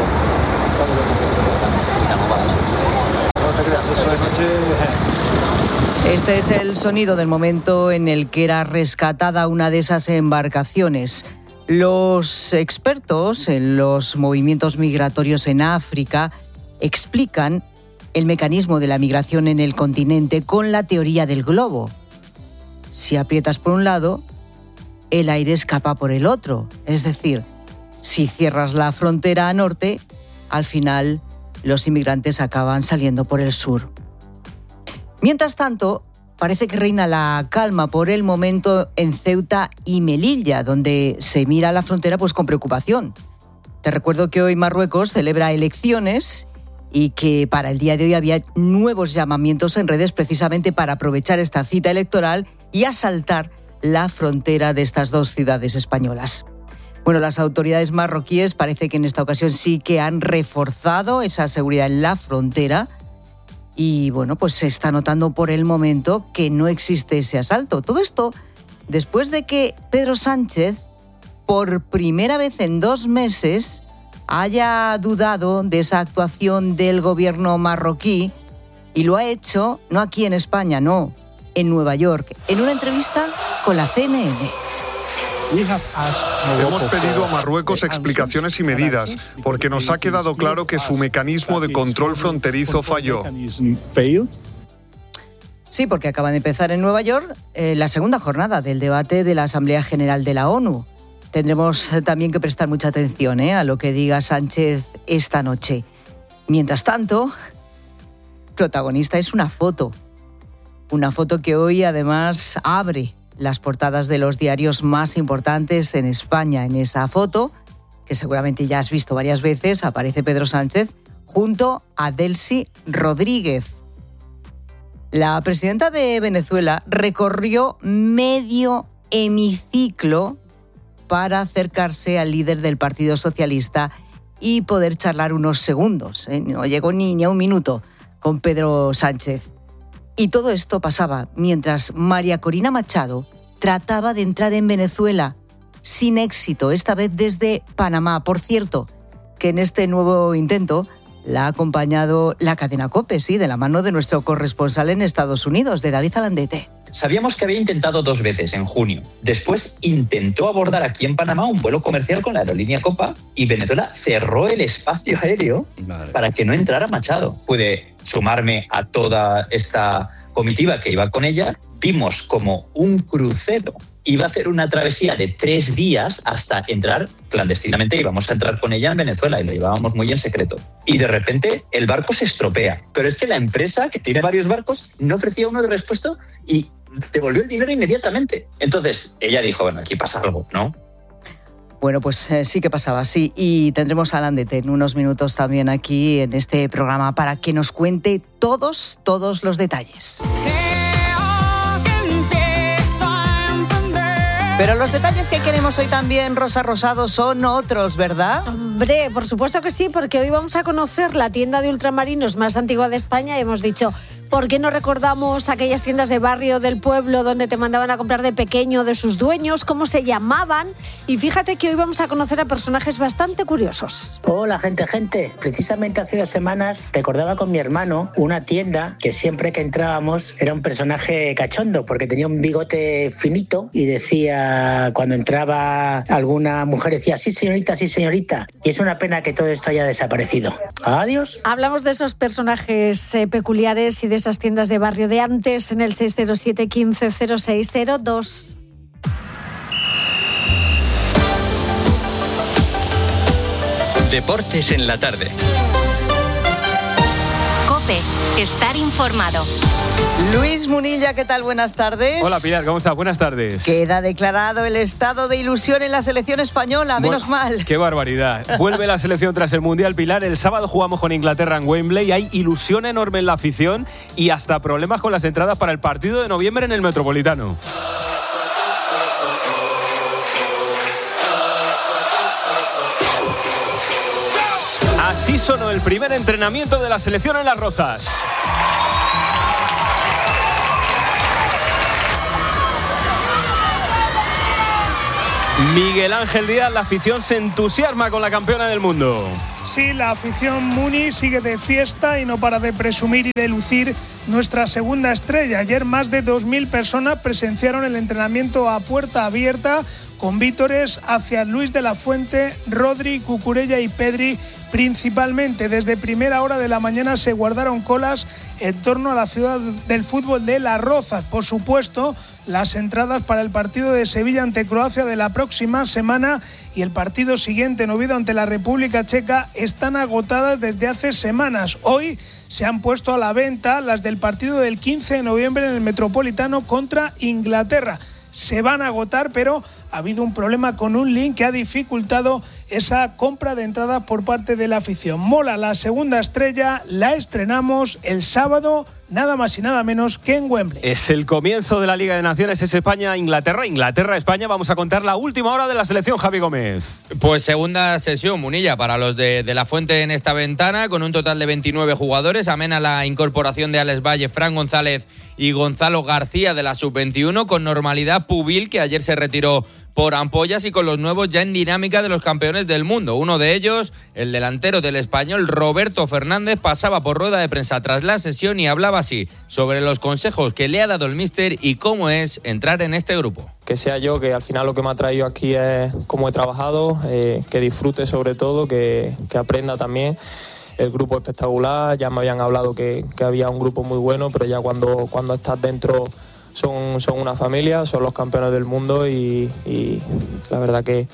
Este es el sonido del momento en el que era rescatada una de esas embarcaciones. Los expertos en los movimientos migratorios en África explican el mecanismo de la migración en el continente con la teoría del globo. Si aprietas por un lado, el aire escapa por el otro. Es decir, si cierras la frontera a norte, al final los inmigrantes acaban saliendo por el sur. Mientras tanto, parece que reina la calma por el momento en Ceuta y Melilla, donde se mira la frontera con preocupación. Te recuerdo que hoy Marruecos celebra elecciones y que para el día de hoy había nuevos llamamientos en redes precisamente para aprovechar esta cita electoral y asaltar la frontera de estas 2 ciudades españolas. Bueno, las autoridades marroquíes parece que en esta ocasión sí que han reforzado esa seguridad en la frontera. Y bueno, pues se está notando por el momento que no existe ese asalto. Todo esto después de que Pedro Sánchez, por primera vez en 2 meses, haya dudado de esa actuación del gobierno marroquí y lo ha hecho, no aquí en España, no, en Nueva York, en una entrevista con la CNN. Hemos pedido a Marruecos explicaciones y medidas, porque nos ha quedado claro que su mecanismo de control fronterizo falló. Sí, porque acaba de empezar en Nueva York la segunda jornada del debate de la Asamblea General de la ONU. Tendremos también que prestar mucha atención a lo que diga Sánchez esta noche. Mientras tanto, protagonista es una foto. Una foto que hoy además abre las portadas de los diarios más importantes en España. En esa foto, que seguramente ya has visto varias veces, aparece Pedro Sánchez junto a Delcy Rodríguez. La presidenta de Venezuela recorrió medio hemiciclo para acercarse al líder del Partido Socialista y poder charlar unos segundos. No llegó ni a un minuto con Pedro Sánchez. Y todo esto pasaba mientras María Corina Machado trataba de entrar en Venezuela sin éxito, esta vez desde Panamá. Por cierto, que en este nuevo intento la ha acompañado la cadena COPE, sí, de la mano de nuestro corresponsal en Estados Unidos, de David Alandete. Sabíamos que había intentado 2 veces en junio. Después intentó abordar aquí en Panamá un vuelo comercial con la aerolínea Copa y Venezuela cerró el espacio aéreo para que no entrara Machado. Pude sumarme a toda esta comitiva que iba con ella. Vimos como un crucero iba a hacer una travesía de 3 días hasta entrar clandestinamente. Íbamos a entrar con ella en Venezuela y lo llevábamos muy en secreto. Y de repente el barco se estropea. Pero es que la empresa, que tiene varios barcos, no ofrecía uno de repuesto y devolvió el dinero inmediatamente. Entonces ella dijo, bueno, aquí pasa algo, ¿no? Bueno, pues sí que pasaba, sí. Y tendremos a Landete en unos minutos también aquí en este programa para que nos cuente todos los detalles. Pero los detalles que queremos hoy también, Rosa Rosado, son otros, ¿verdad? Hombre, por supuesto que sí, porque hoy vamos a conocer la tienda de ultramarinos más antigua de España y hemos dicho, ¿por qué no recordamos aquellas tiendas de barrio del pueblo donde te mandaban a comprar de pequeño de sus dueños, cómo se llamaban? Y fíjate que hoy vamos a conocer a personajes bastante curiosos. Hola, gente. Precisamente hace 2 semanas recordaba con mi hermano una tienda que siempre que entrábamos era un personaje cachondo porque tenía un bigote finito y decía, cuando entraba alguna mujer decía, sí señorita. Y es una pena que todo esto haya desaparecido. Adiós. Hablamos de esos personajes peculiares y de esas tiendas de barrio de antes en el 607 15 0602. Deportes en la tarde. COPE, estar informado. Luis Munilla, ¿qué tal? Buenas tardes. Hola Pilar, ¿cómo estás? Buenas tardes. Queda declarado el estado de ilusión en la selección española, menos mal. Qué barbaridad. Vuelve la selección tras el Mundial, Pilar. El sábado jugamos con Inglaterra en Wembley. Hay ilusión enorme en la afición y hasta problemas con las entradas para el partido de noviembre en el Metropolitano. Así sonó el primer entrenamiento de la selección en Las Rozas. Miguel Ángel Díaz, la afición se entusiasma con la campeona del mundo. Sí, la afición Muni sigue de fiesta y no para de presumir y de lucir nuestra segunda estrella. Ayer más de 2.000 personas presenciaron el entrenamiento a puerta abierta con vítores hacia Luis de la Fuente, Rodri, Cucurella y Pedri principalmente. Desde primera hora de la mañana se guardaron colas en torno a la ciudad del fútbol de Las Rozas. Por supuesto, las entradas para el partido de Sevilla ante Croacia de la próxima semana y el partido siguiente en Oviedo ante la República Checa están agotadas desde hace semanas. Hoy se han puesto a la venta las del partido del 15 de noviembre en el Metropolitano contra Inglaterra. Se van a agotar, pero ha habido un problema con un link que ha dificultado esa compra de entradas por parte de la afición. Mola, la segunda estrella, la estrenamos el sábado, nada más y nada menos que en Wembley. Es el comienzo de la Liga de Naciones, es España-Inglaterra, Inglaterra-España. Vamos a contar la última hora de la selección, Javi Gómez. Pues segunda sesión, Munilla, para los de la Fuente en esta ventana, con un total de 29 jugadores. Amena la incorporación de Alex Valle, Fran González y Gonzalo García de la Sub-21, con normalidad Pubil, que ayer se retiró por ampollas, y con los nuevos ya en dinámica de los campeones del mundo. Uno de ellos, el delantero del Español, Roberto Fernández, pasaba por rueda de prensa tras la sesión y hablaba así sobre los consejos que le ha dado el míster y cómo es entrar en este grupo. Que sea yo, que al final lo que me ha traído aquí es cómo he trabajado, que disfrute sobre todo, que aprenda también. El grupo espectacular, ya me habían hablado que había un grupo muy bueno, pero ya cuando estás dentro son una familia, son los campeones del mundo y la verdad que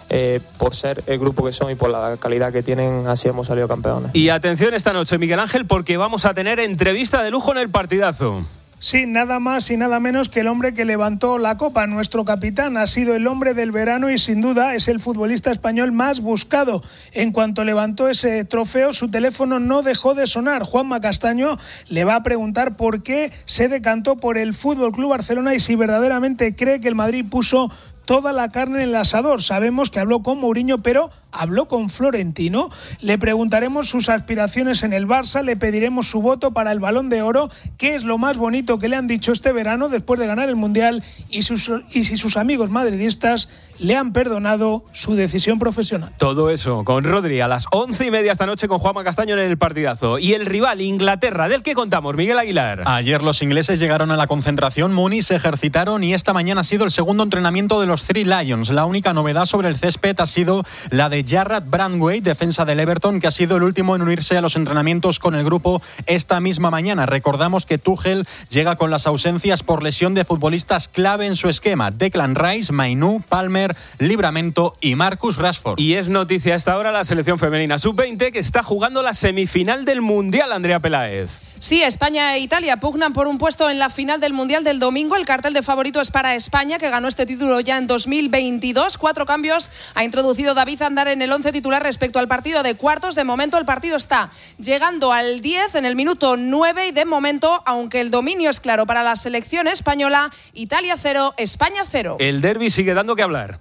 por ser el grupo que son y por la calidad que tienen, así hemos salido campeones. Y atención esta noche, Miguel Ángel, porque vamos a tener entrevista de lujo en el partidazo. Sí, nada más y nada menos que el hombre que levantó la copa. Nuestro capitán ha sido el hombre del verano y sin duda es el futbolista español más buscado. En cuanto levantó ese trofeo, su teléfono no dejó de sonar. Juanma Castaño le va a preguntar por qué se decantó por el FC Barcelona y si verdaderamente cree que el Madrid puso toda la carne en el asador. Sabemos que habló con Mourinho, pero habló con Florentino. Le preguntaremos sus aspiraciones en el Barça, le pediremos su voto para el Balón de Oro, qué es lo más bonito que le han dicho este verano después de ganar el Mundial y si sus amigos madridistas le han perdonado su decisión profesional. Todo eso con Rodri a las 11:30 esta noche con Juanma Castaño en el partidazo. Y el rival Inglaterra, ¿del que contamos? Miguel Aguilar. Ayer los ingleses llegaron a la concentración Muni, se ejercitaron y esta mañana ha sido el segundo entrenamiento de los Three Lions. La única novedad sobre el césped ha sido la de Jarrad Branthwaite, defensa del Everton, que ha sido el último en unirse a los entrenamientos con el grupo esta misma mañana. Recordamos que Tuchel llega con las ausencias por lesión de futbolistas clave en su esquema: Declan Rice, Mainoo, Palmer, Livramento y Marcus Rashford. Y es noticia a esta hora la selección femenina sub-20 que está jugando la semifinal del Mundial, Andrea Peláez. Sí, España e Italia pugnan por un puesto en la final del Mundial del domingo. El cartel de favorito es para España, que ganó este título ya en 2022. 4 cambios ha introducido David Andar en el 11 titular respecto al partido de cuartos. De momento el partido está llegando al 10 en el minuto 9 y de momento, aunque el dominio es claro para la selección española, Italia 0, España 0. El derbi sigue dando que hablar.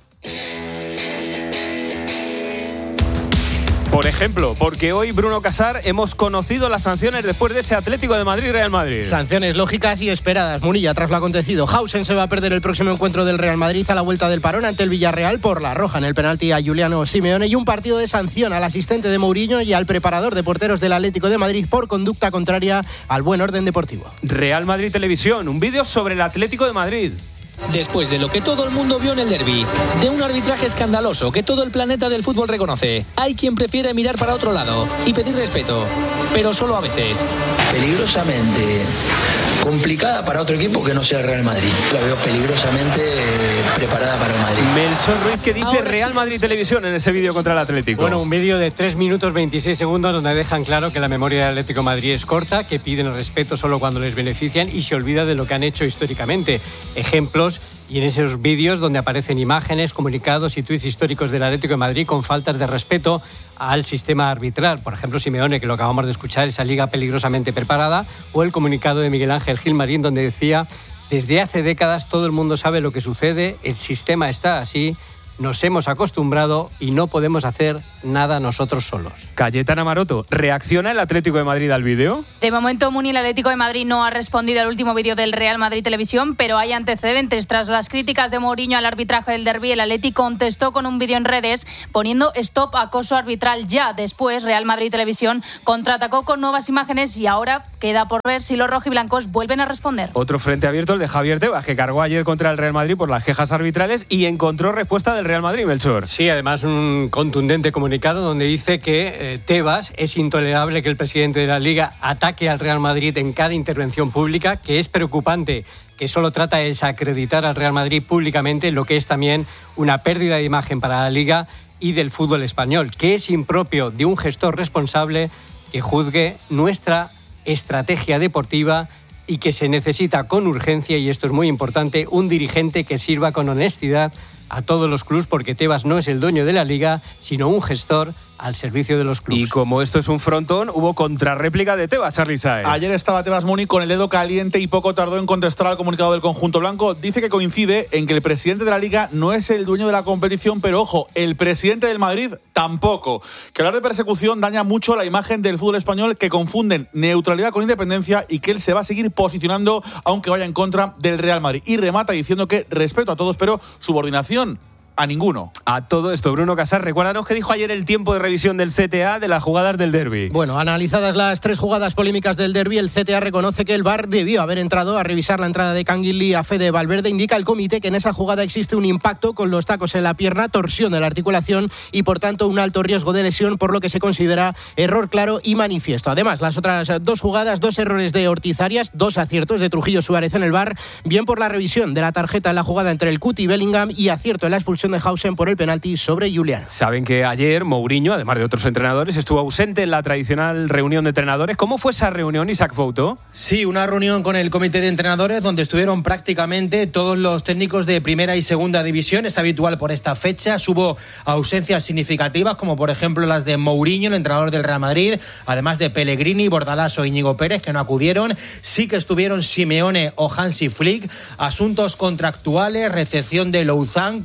Por ejemplo, porque hoy, Bruno Casar, hemos conocido las sanciones después de ese Atlético de Madrid-Real Madrid. Sanciones lógicas y esperadas, Munilla, tras lo acontecido. Hausen se va a perder el próximo encuentro del Real Madrid a la vuelta del parón ante el Villarreal por la roja en el penalti a Giuliano Simeone y un partido de sanción al asistente de Mourinho y al preparador de porteros del Atlético de Madrid por conducta contraria al buen orden deportivo. Real Madrid Televisión, un vídeo sobre el Atlético de Madrid. Después de lo que todo el mundo vio en el derbi, de un arbitraje escandaloso que todo el planeta del fútbol reconoce, hay quien prefiere mirar para otro lado y pedir respeto, pero solo a veces. Peligrosamente complicada para otro equipo que no sea el Real Madrid. La veo peligrosamente preparada para el Madrid. Melchor Ruiz, que dice Real Madrid Televisión en ese vídeo contra el Atlético. Bueno, un vídeo de 3 minutos 26 segundos donde dejan claro que la memoria del Atlético de Madrid es corta, que piden el respeto solo cuando les benefician y se olvida de lo que han hecho históricamente. Ejemplos, y en esos vídeos donde aparecen imágenes, comunicados y tuits históricos del Atlético de Madrid con faltas de respeto al sistema arbitral. Por ejemplo, Simeone, que lo acabamos de escuchar, esa liga peligrosamente preparada, o el comunicado de Miguel Ángel Gilmarín, donde decía: desde hace décadas todo el mundo sabe lo que sucede, el sistema está así, nos hemos acostumbrado y no podemos hacer nada nosotros solos. Cayetana Maroto, ¿reacciona el Atlético de Madrid al vídeo? De momento, Muni, el Atlético de Madrid no ha respondido al último vídeo del Real Madrid Televisión, pero hay antecedentes. Tras las críticas de Mourinho al arbitraje del derbi, el Atlético contestó con un vídeo en redes poniendo stop acoso arbitral ya. Después, Real Madrid Televisión contraatacó con nuevas imágenes y ahora queda por ver si los rojiblancos vuelven a responder. Otro frente abierto, el de Javier Tebas, que cargó ayer contra el Real Madrid por las quejas arbitrales y encontró respuesta del Real Madrid, Melchor. Sí, además un contundente comunicado donde dice que Tebas es intolerable que el presidente de la Liga ataque al Real Madrid en cada intervención pública, que es preocupante que solo trata de desacreditar al Real Madrid públicamente, lo que es también una pérdida de imagen para la Liga y del fútbol español, que es impropio de un gestor responsable que juzgue nuestra estrategia deportiva y que se necesita con urgencia, y esto es muy importante, un dirigente que sirva con honestidad a todos los clubes, porque Tebas no es el dueño de la Liga, sino un gestor al servicio de los clubes. Y como esto es un frontón, hubo contrarréplica de Tebas, Charly Sáez. Ayer estaba Tebas Muni con el dedo caliente y poco tardó en contestar al comunicado del conjunto blanco. Dice que coincide en que el presidente de la Liga no es el dueño de la competición, pero ojo, el presidente del Madrid tampoco. Que hablar de persecución daña mucho la imagen del fútbol español, que confunden neutralidad con independencia, y que él se va a seguir posicionando aunque vaya en contra del Real Madrid. Y remata diciendo que respeto a todos, pero subordinación a ninguno. A todo esto, Bruno Casar, recuérdanos qué dijo ayer el tiempo de revisión del CTA de las jugadas del derbi. Bueno, analizadas las 3 jugadas polémicas del derbi, el CTA reconoce que el VAR debió haber entrado a revisar la entrada de Canguilí a Fede Valverde. Indica el comité que en esa jugada existe un impacto con los tacos en la pierna, torsión de la articulación y por tanto un alto riesgo de lesión, por lo que se considera error claro y manifiesto. Además, las otras 2 jugadas, 2 errores de Ortiz Arias, 2 aciertos de Trujillo Suárez en el VAR, bien por la revisión de la tarjeta en la jugada entre el Cuti y Bellingham y acierto en la expulsión de Hausen por el penalti sobre Julián. Saben que ayer Mourinho, además de otros entrenadores, estuvo ausente en la tradicional reunión de entrenadores. ¿Cómo fue esa reunión, Isaac Fouto? Sí, una reunión con el comité de entrenadores donde estuvieron prácticamente todos los técnicos de primera y segunda división. Es habitual por esta fecha. Hubo ausencias significativas, como por ejemplo las de Mourinho, el entrenador del Real Madrid, además de Pellegrini, Bordalás o Íñigo Pérez, que no acudieron. Sí que estuvieron Simeone o Hansi Flick. Asuntos contractuales, recepción de Louzán con Piró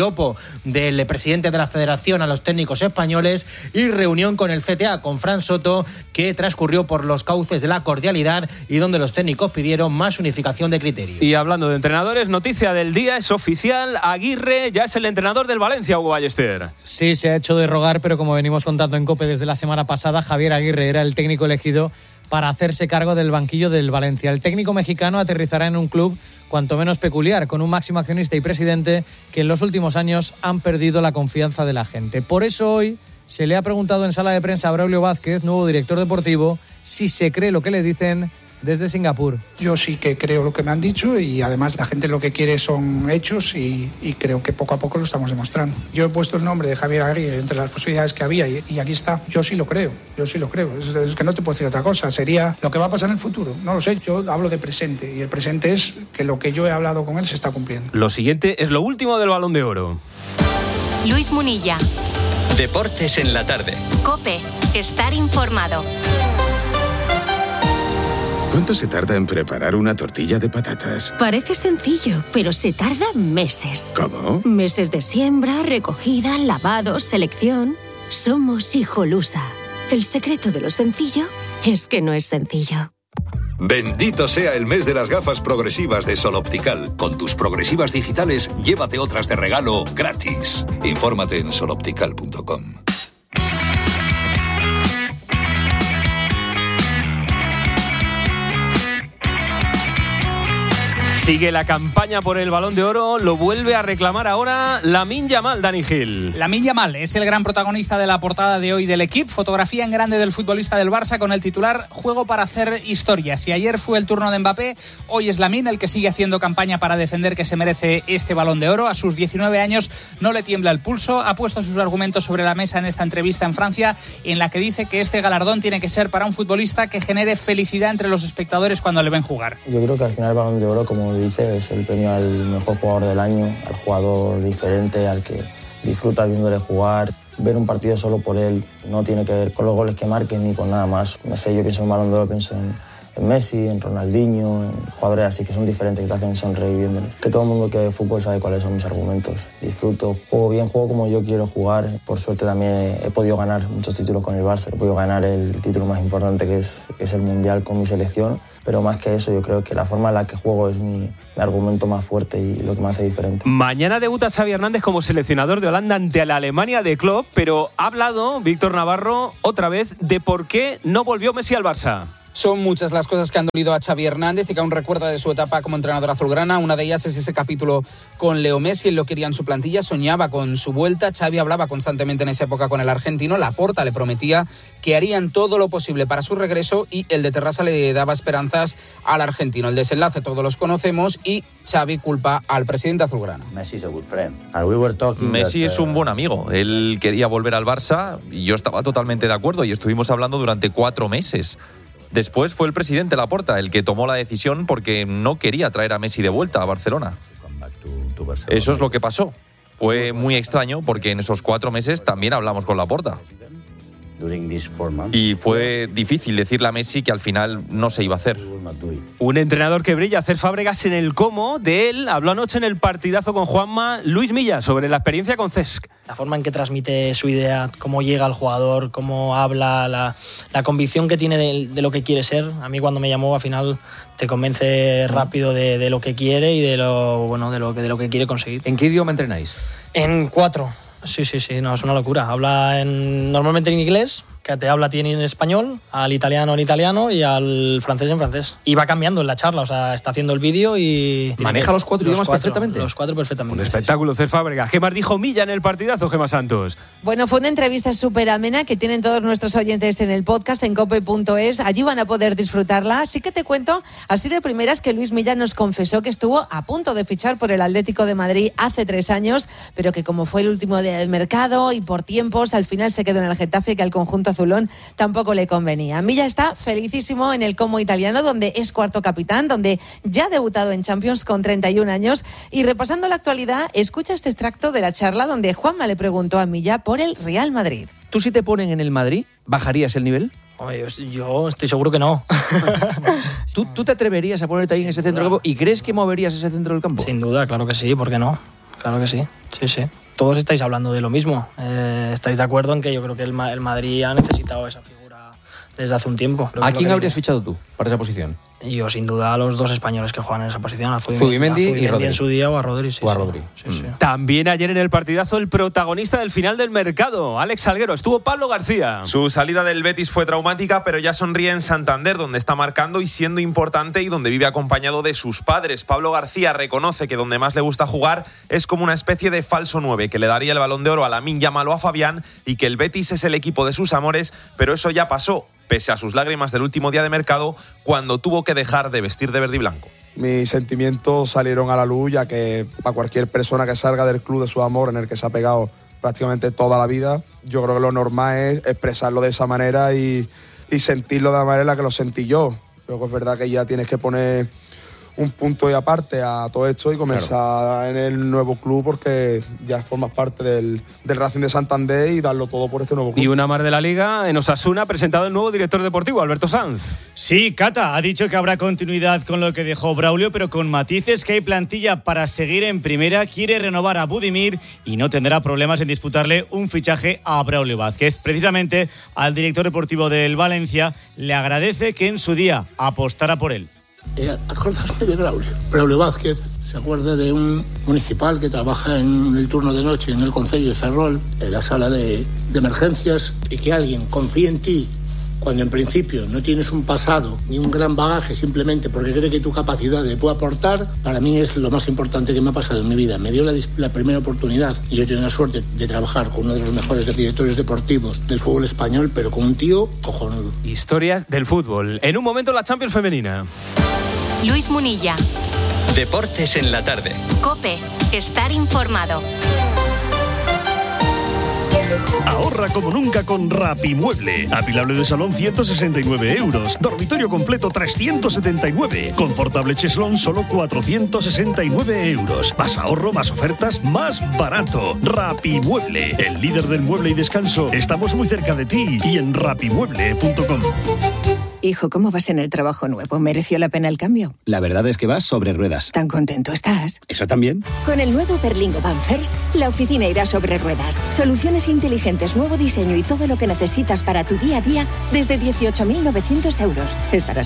piropo del presidente de la Federación a los técnicos españoles y reunión con el CTA, con Fran Soto, que transcurrió por los cauces de la cordialidad y donde los técnicos pidieron más unificación de criterios. Y hablando de entrenadores, noticia del día, es oficial, Aguirre ya es el entrenador del Valencia, Hugo Ballester. Sí, se ha hecho de rogar, pero como venimos contando en COPE desde la semana pasada, Javier Aguirre era el técnico elegido para hacerse cargo del banquillo del Valencia. El técnico mexicano aterrizará en un club cuanto menos peculiar, con un máximo accionista y presidente que en los últimos años han perdido la confianza de la gente. Por eso hoy se le ha preguntado en sala de prensa a Braulio Vázquez, nuevo director deportivo, si se cree lo que le dicen desde Singapur. Yo sí que creo lo que me han dicho y además la gente lo que quiere son hechos y creo que poco a poco lo estamos demostrando. Yo he puesto el nombre de Javier Aguirre entre las posibilidades que había y aquí está. Yo sí lo creo. Es que no te puedo decir otra cosa. Sería lo que va a pasar en el futuro. No lo sé. Yo hablo de presente y el presente es que lo que yo he hablado con él se está cumpliendo. Lo siguiente es lo último del Balón de Oro. Luis Munilla. Deportes en la tarde. COPE. Estar informado. ¿Cuánto se tarda en preparar una tortilla de patatas? Parece sencillo, pero se tarda meses. ¿Cómo? Meses de siembra, recogida, lavado, selección. Somos Hijolusa. El secreto de lo sencillo es que no es sencillo. Bendito sea el mes de las gafas progresivas de Sol Optical. Con tus progresivas digitales, llévate otras de regalo gratis. Infórmate en soloptical.com. Sigue la campaña por el Balón de Oro, lo vuelve a reclamar ahora Lamine Yamal, Dani Gil. Lamine Yamal es el gran protagonista de la portada de hoy del Equipo, fotografía en grande del futbolista del Barça con el titular "Juego para hacer historia". Si ayer fue el turno de Mbappé, hoy es Lamine el que sigue haciendo campaña para defender que se merece este Balón de Oro. A sus 19 años no le tiembla el pulso, ha puesto sus argumentos sobre la mesa en esta entrevista en Francia, en la que dice que este galardón tiene que ser para un futbolista que genere felicidad entre los espectadores cuando le ven jugar. Yo creo que al final el Balón de Oro, como dice, es el premio al mejor jugador del año, al jugador diferente, al que disfruta viéndole jugar. Ver un partido solo por él no tiene que ver con los goles que marquen ni con nada más. No sé, yo pienso en Balón de Oro, pienso en Messi, en Ronaldinho, en jugadores así que son diferentes, que te hacen sonreír viéndoles. Que todo el mundo que ve fútbol sabe cuáles son mis argumentos. Disfruto, juego bien, juego como yo quiero jugar. Por suerte también he podido ganar muchos títulos con el Barça. He podido ganar el título más importante que es el Mundial con mi selección. Pero más que eso, yo creo que la forma en la que juego es mi argumento más fuerte y lo que me hace diferente. Mañana debuta Xavi Hernández como seleccionador de Holanda ante la Alemania de Klopp, pero ha hablado Víctor Navarro otra vez de por qué no volvió Messi al Barça. Son muchas las cosas que han dolido a Xavi Hernández y que aún recuerda de su etapa como entrenador azulgrana. Una de ellas es ese capítulo con Leo Messi. Él lo quería en su plantilla, soñaba con su vuelta. Xavi hablaba constantemente en esa época con el argentino. Laporta le prometía que harían todo lo posible para su regreso y el de Terrassa le daba esperanzas al argentino. El desenlace todos los conocemos y Xavi culpa al presidente azulgrana. Messi es un buen amigo. Él quería volver al Barça y yo estaba totalmente de acuerdo y estuvimos hablando durante 4 meses. Después fue el presidente Laporta el que tomó la decisión porque no quería traer a Messi de vuelta a Barcelona. Eso es lo que pasó. Fue muy extraño porque en esos 4 meses también hablamos con Laporta. Y fue difícil decirle a Messi que al final no se iba a hacer. Un entrenador que brilla, Cés Fábregas en el cómo. De él habló anoche en el partidazo con Juanma Luis Milla sobre la experiencia con Cesc. La forma en que transmite su idea, cómo llega al jugador, cómo habla, la convicción que tiene de lo que quiere ser. A mí cuando me llamó al final te convence rápido de lo que quiere y de lo que quiere conseguir. ¿En qué idioma entrenáis? En 4. Sí, no, es una locura. Habla normalmente en inglés, que te habla a ti en español, al italiano en italiano y al francés en francés. Y va cambiando en la charla, o sea, está haciendo el vídeo y... ¿Maneja los 4 idiomas perfectamente? Los 4 perfectamente. Un espectáculo, Cés Fábregas. ¿Qué más dijo Milla en el partidazo, Gemma Santos? Bueno, fue una entrevista súper amena que tienen todos nuestros oyentes en el podcast en cope.es. Allí van a poder disfrutarla. Así que te cuento, así de primeras, que Luis Milla nos confesó que estuvo a punto de fichar por el Atlético de Madrid hace 3 años, pero que como fue el último día del mercado y por tiempos, al final se quedó en el Getafe, que al conjunto azulón tampoco le convenía. Milla está felicísimo en el Como italiano, donde es 4º capitán, donde ya ha debutado en Champions con 31 años. Y repasando la actualidad, escucha este extracto de la charla donde Juanma le preguntó a Milla por el Real Madrid. ¿Tú si te ponen en el Madrid, bajarías el nivel? Yo estoy seguro que no. ¿Tú te atreverías a ponerte ahí en ese centro del campo y crees que moverías ese centro del campo? Sin duda, claro que sí, ¿por qué no? claro que sí. Sí. Todos estáis hablando de lo mismo. Estáis de acuerdo en que yo creo que el Madrid ha necesitado esa figura desde hace un tiempo. ¿A quién habrías fichado tú para esa posición? Yo, sin duda, a los dos españoles que juegan en esa posición, a Zubimendi y Rodri. En su día o a Rodri. Sí. También ayer en el partidazo el protagonista del final del mercado, Alex Salguero, estuvo Pablo García. Su salida del Betis fue traumática, pero ya sonríe en Santander, donde está marcando y siendo importante y donde vive acompañado de sus padres. Pablo García reconoce que donde más le gusta jugar es como una especie de falso 9, que le daría el Balón de Oro a Lamine Yamal o a Fabián, y que el Betis es el equipo de sus amores, pero eso ya pasó, pese a sus lágrimas del último día de mercado, cuando tuvo que dejar de vestir de verde y blanco. Mis sentimientos salieron a la luz, ya que para cualquier persona que salga del club de su amor, en el que se ha pegado prácticamente toda la vida, yo creo que lo normal es expresarlo de esa manera y sentirlo de la manera que lo sentí yo. Luego es verdad que ya tienes que poner un punto y aparte a todo esto y comenzar en el nuevo club, porque ya formas parte del Racing de Santander y darlo todo por este nuevo club. Y una más de la Liga, en Osasuna ha presentado el nuevo director deportivo, Alberto Sanz. Sí, Cata ha dicho que habrá continuidad con lo que dejó Braulio, pero con matices, que hay plantilla para seguir en primera, quiere renovar a Budimir y no tendrá problemas en disputarle un fichaje a Braulio Vázquez. Precisamente al director deportivo del Valencia le agradece que en su día apostara por él. Acordarme de Braulio Vázquez. Se acuerda de un municipal que trabaja en el turno de noche en el concello de Ferrol, en la sala de emergencias, y que alguien confíe en ti cuando en principio no tienes un pasado ni un gran bagaje, simplemente porque cree que tu capacidad le puede aportar. Para mí es lo más importante que me ha pasado en mi vida. Me dio la primera oportunidad y yo he tenido la suerte de trabajar con uno de los mejores directores deportivos del fútbol español, pero con un tío cojonudo. Historias del fútbol. En un momento la Champions femenina. Luis Munilla. Deportes en la tarde. COPE. Estar informado. Ahorra como nunca con Rapimueble. Apilable de salón 169 euros. Dormitorio completo 379. Confortable cheslón solo 469 euros. Más ahorro, más ofertas, más barato. Rapimueble, el líder del mueble y descanso. Estamos muy cerca de ti y en rapimueble.com. Hijo, ¿cómo vas en el trabajo nuevo? ¿Mereció la pena el cambio? La verdad es que vas sobre ruedas. ¿Tan contento estás? ¿Eso también? Con el nuevo Berlingo Van First, la oficina irá sobre ruedas. Soluciones inteligentes, nuevo diseño y todo lo que necesitas para tu día a día desde 18.900 euros. Estarás